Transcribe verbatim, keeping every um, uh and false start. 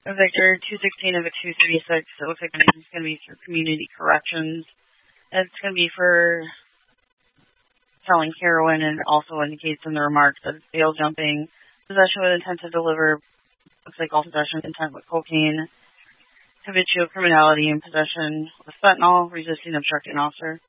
Victor two sixteen of a two thirty-six. It looks like it's going to be through community corrections. It's going to be for selling heroin, and also indicates in the remarks that it's bail jumping, possession with intent to deliver, looks like all possession with intent with cocaine, habitual criminality and possession with fentanyl, resisting obstructing officer.